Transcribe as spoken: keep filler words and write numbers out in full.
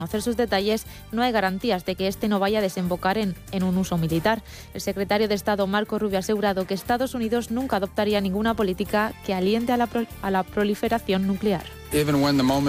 conocer sus detalles, no hay garantías de que este no vaya a desembocar en, en un uso militar. El secretario de Estado, Marco Rubio, ha asegurado que Estados Unidos nunca adoptaría ninguna política que aliente a la, pro, a la proliferación nuclear.